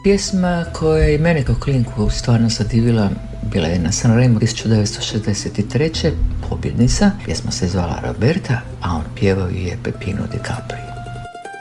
Pjesma koja je mene kao klinku stvarno zadivila bila je na Sanremu 1963. pobjednica. Pjesma se zvala Roberta, a on pjevao je Pepino Di Capri.